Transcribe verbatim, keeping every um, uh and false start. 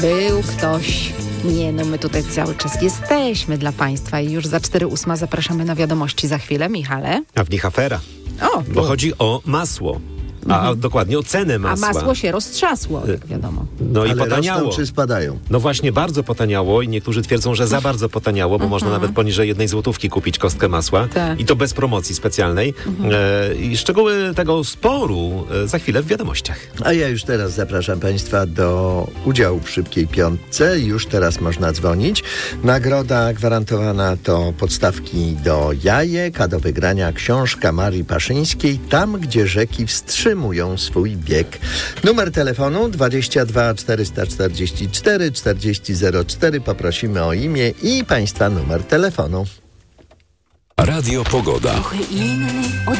Był ktoś. Nie, no my tutaj cały czas jesteśmy dla Państwa i już za cztery ósma zapraszamy na wiadomości za chwilę, Michale. A w nich afera. O, bo chodzi o masło. A mhm. dokładnie o cenę masła. A masło się roztrzasło, jak wiadomo. No ale i potaniało. rosną czy spadają? No właśnie, bardzo potaniało i niektórzy twierdzą, że za bardzo potaniało, bo uh-huh. można nawet poniżej jednej złotówki kupić kostkę masła. Tak. I to bez promocji specjalnej. Uh-huh. E, I szczegóły tego sporu e, za chwilę w wiadomościach. A ja już teraz zapraszam Państwa do udziału w Szybkiej Piątce. Już teraz można dzwonić. Nagroda gwarantowana to podstawki do jajek, a do wygrania książka Marii Paszyńskiej Tam, gdzie rzeki wstrzymują swój bieg. Numer telefonu dwadzieścia dwa czterysta czterdzieści cztery czterdzieści zero cztery. Poprosimy o imię i Państwa numer telefonu. Radio Pogoda. Trochę inny od